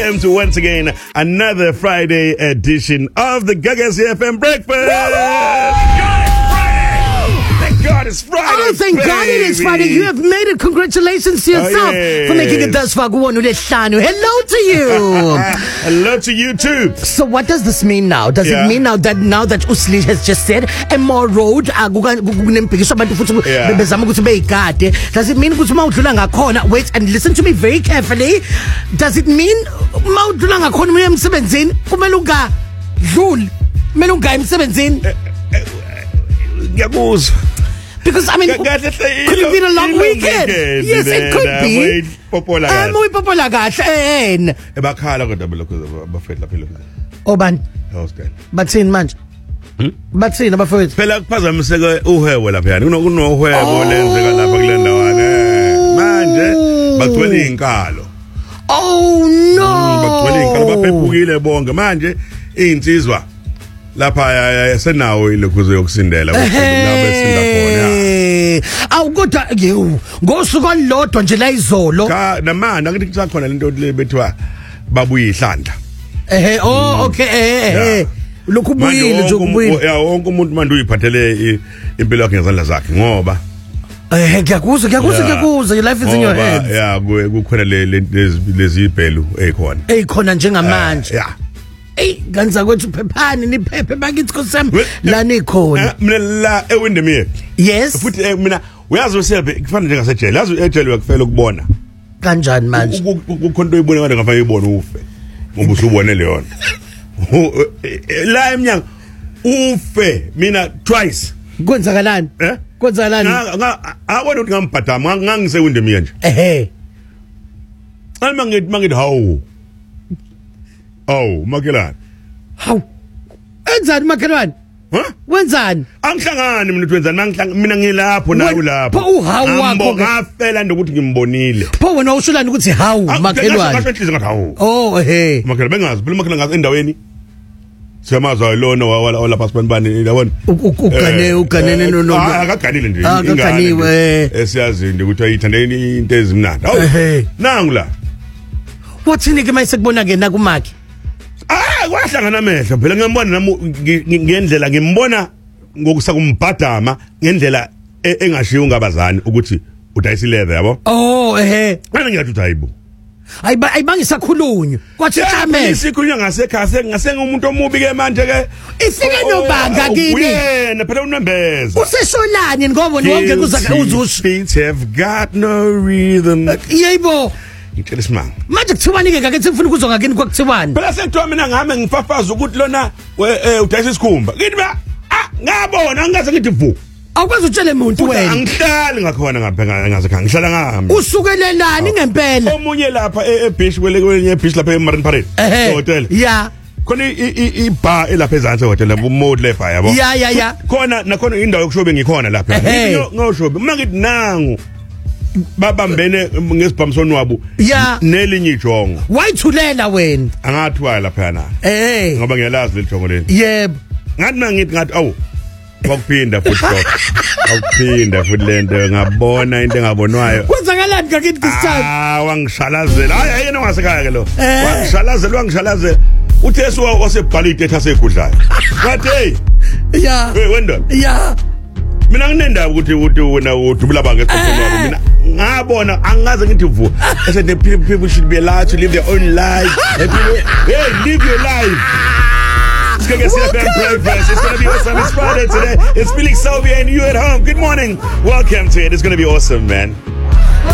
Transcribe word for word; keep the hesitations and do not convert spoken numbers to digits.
To once again another Friday edition of the Gaga C F M Breakfast. Thank God it's Friday. Oh, thank baby. God it is Friday. You have made it. Congratulations to yourself oh, yes. for making it thus far. Hello to you. Hello to you too. So what does this mean now? Does yeah. it mean now that now that Usli has just said More Road yeah. does it mean wait and listen to me very carefully? Does it mean because I mean, could it be a long weekend? Yes, it could be. Um, we popular guys. Oban. But in man. But in about first. Phela kuphazamiseke uhwebo lapha yani. Kunohwebo lenzeka lapha kule ndawana. Manje bagcwele inkalo. Oh no. Bagcwele inkalo baphephukile bonke manje insizwa lapha senawo ilokhuzo yokusindela besinda khona awukodwa yeu ngosuku olodwa nje la izolo cha namanje akuthi kusakhona lento le bethiwa babuye ihlandla ehe oh okay eh lokhu buyile nje kubuyile ya wonke umuntu manje uyiphathele impilo yakhe ngezandla zakhe ngoba eh ngiyakuzwa ngiyakuzwa ngiyakuzwa your life is in your hands ya kukhona lezi ibhelu ezikhona ezikhona njengamanje ya Hey, ganza kwethu phephani niphephe bakithi kusem la nikhona. Mina la eWindemere. Yes. Futhi mina uyazi usebe kufanele njengasejele. Yazi ejele uyakufela ukubona. Kanjani manje? Ukukhona into oyibona kade ngafanele uyibone ufe. Ngoba usubone le yona. La eminyanga ufe mina twice. Kwenzakalani? Eh? Kwenzakalani? Awona ukuthi ngambhadama ngangisewindemere nje. Ehhe. Alima ngithi mangithi hawu. Oh, Makelani. Hawu. Enzani Makelani? Huh? Wenzani? Angihlangani mina wenzani nangihlanga mina ngilapho nawe ulapho. Pho uhawu wakho ngafela nje ukuthi ngimbonile. Pho wena ushulani ukuthi hawu Makelani. Ngasho ngathi hawu. Oh eh. Makelani bengazi phela Makelani ngazi endaweni. Siyamaza lona wala passport bani yabona. Ugane uganene no no. Akaganile nje ingane. Akaganiwe. Esiyazi nje ukuthi ayithandeni into ezimnandi. Hawu. Nangu la. Wathini ke mayise kubona ke nakumakhe? Ah, kwahlangana amehlo phela ngiyambona nami ngendlela ngimbona ngokusakumbhadama ngendlela engashiyo ngabazani ukuthi udayisa leather yabo. Oh ehe. Mina ngiyathi hayibo. Ayiba ayibangisakhulunywa. Kwathi amehlo. Isikhulunywa ngasekhaya ngase ngumuntu omubi ke manje ke. Ifike nobanga kini. Yena phela unembeza. Usesolani ngoba wonke kuzaka uzusho. Beats have got no rhythm. Yebo. Ngicela isimanga. Manje kuthiwani ke ngake ngifuna ukuzwa ngakini kwakuthiwani. Phela sekuthiwa mina ngame ngifafaza ukuthi lona udayisa isikhumba. Ngithi ba ah ngabona ngaze ngithi vu. Awukwazi utshele umuntu wena. Angihlali ngakhona ngapha ngaze khanga ngihlala ngami. Usukelelani ngempela? Omunye lapha eBeach kwelenye eBeach lapha eMarine Parade. Hotel. Yeah. Khona ibar elapha ezantsi hotel lapha uMode lefa yabo. Yeah yeah yeah. Khona nakhona indawo yokushobe ngikhona lapha. Ngoshobe. Mina ngithi nangu babambene ngesibhamisoni wabo nelinye ijongo wayithulela wena angathiwa lapha yana eh ngoba ngiyalazi le jongo leni yebo ngathi mina ngithi ngathi awu wakuphinda futhi wakuphinda futhi lento ngabona into engabonwayo kwenzakalani ngakithi kusithatha ah wangishalazela hayi yena wasekhaya ke lo wangishalazela wangishalazela uthe esuka wasebhalite ethasegudlayo ngathi hey yeah hey wenda yeah mina nginendaba ukuthi ukuthi wena udubula bange esiphothweni wabo mina ngabona angaze ngithi vu I said the people should be allowed to live their own lives. Hey, live your life. It's gonna get set up breakfast. It's gonna be awesome. It's Friday today. It's Felix Salvia and you at home. Good morning. Welcome to it. It's gonna be awesome, man.